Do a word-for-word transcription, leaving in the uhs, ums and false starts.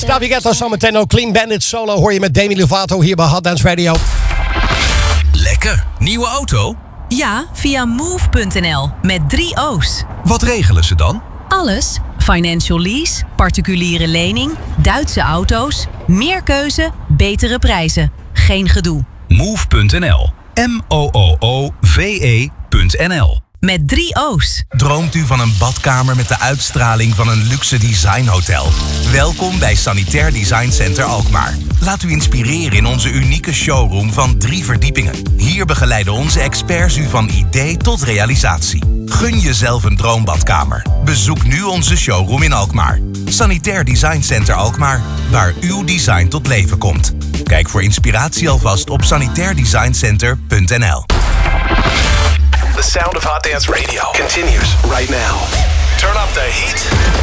Navigator zometeen ook. Clean Bandit Solo hoor je met Demi Lovato hier bij Hot Dance Radio. Lekker. Nieuwe auto? Ja, via move punt n l met drie O's. Wat regelen ze dan? Alles. Financial lease, particuliere lening, Duitse auto's, meer keuze, betere prijzen. Geen gedoe. move punt n l. M O O O V E punt n l. Met drie O's. Droomt u van een badkamer met de uitstraling van een luxe designhotel? Welkom bij Sanitair Design Center Alkmaar. Laat u inspireren in onze unieke showroom van drie verdiepingen. Hier begeleiden onze experts u van idee tot realisatie. Gun jezelf een droombadkamer. Bezoek nu onze showroom in Alkmaar. Sanitair Design Center Alkmaar, waar uw design tot leven komt. Kijk voor inspiratie alvast op sanitair design center punt n l. The sound of Hot Dance Radio continues right now. Turn up the heat